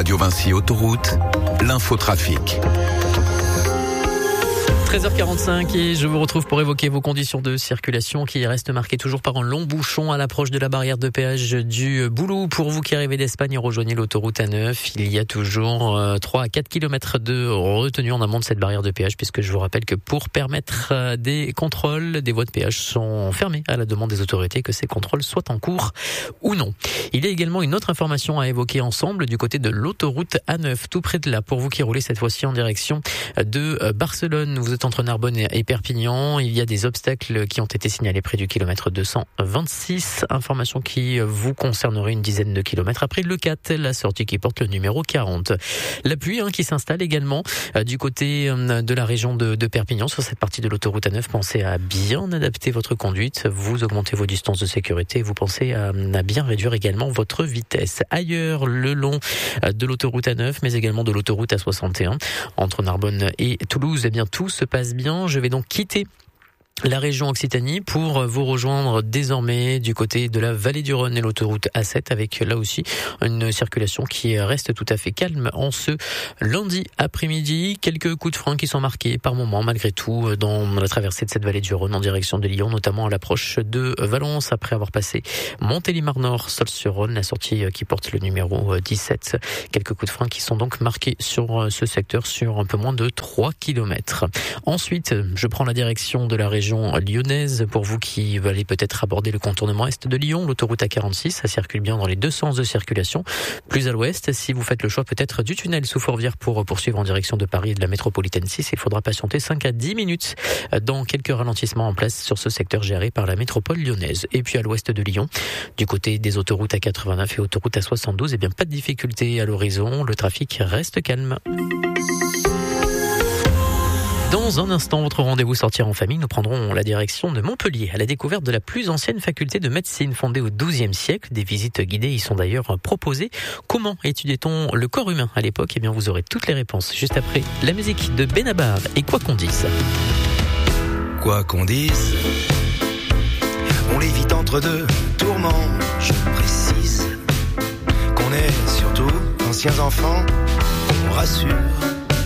Radio Vinci Autoroute, l'infotrafic. 13h45 et je vous retrouve pour évoquer vos conditions de circulation qui restent marquées toujours par un long bouchon à l'approche de la barrière de péage du Boulou. Pour vous qui arrivez d'Espagne, rejoignez l'autoroute A9. Il y a toujours 3 à 4 km de retenue en amont de cette barrière de péage, puisque je vous rappelle que pour permettre des contrôles, des voies de péage sont fermées à la demande des autorités, que ces contrôles soient en cours ou non. Il y a également une autre information à évoquer ensemble du côté de l'autoroute A9, tout près de là, pour vous qui roulez cette fois-ci en direction de Barcelone. Vous êtes entre Narbonne et Perpignan. Il y a des obstacles qui ont été signalés près du kilomètre 226. Information qui vous concernerait une dizaine de kilomètres après le 4, la sortie qui porte le numéro 40. La pluie qui s'installe également du côté de la région de Perpignan sur cette partie de l'autoroute A9. Pensez à bien adapter votre conduite, vous augmentez vos distances de sécurité et vous pensez à bien réduire également votre vitesse. Ailleurs, le long de l'autoroute A9, mais également de l'autoroute A61 entre Narbonne et Toulouse, tout se passe bien. Je vais donc quitter la région Occitanie pour vous rejoindre désormais du côté de la vallée du Rhône et l'autoroute A7 avec là aussi une circulation qui reste tout à fait calme en ce lundi après-midi. Quelques coups de frein qui sont marqués par moments malgré tout dans la traversée de cette vallée du Rhône en direction de Lyon, notamment à l'approche de Valence après avoir passé Montélimar-Nord, Sols-sur-Rhône, la sortie qui porte le numéro 17. Quelques coups de frein qui sont donc marqués sur ce secteur sur un peu moins de 3 km. Ensuite, je prends la direction de la région lyonnaise. Pour vous qui allez peut-être aborder le contournement est de Lyon, l'autoroute A46, ça circule bien dans les deux sens de circulation. Plus à l'ouest, si vous faites le choix peut-être du tunnel sous Fourvière pour poursuivre en direction de Paris et de la métropolitaine 6, il faudra patienter 5 à 10 minutes dans quelques ralentissements en place sur ce secteur géré par la métropole lyonnaise. Et puis à l'ouest de Lyon, du côté des autoroutes A89 et autoroute A72, pas de difficulté à l'horizon, le trafic reste calme. Dans un instant, votre rendez-vous sortir en famille, nous prendrons la direction de Montpellier à la découverte de la plus ancienne faculté de médecine fondée au XIIe siècle. Des visites guidées y sont d'ailleurs proposées. Comment étudiait-on le corps humain à l'époque ? Vous aurez toutes les réponses juste après la musique de Benabar et Quoi qu'on dise. Quoi qu'on dise, on l'évite entre deux tourments. Je précise qu'on est surtout anciens enfants, on rassure.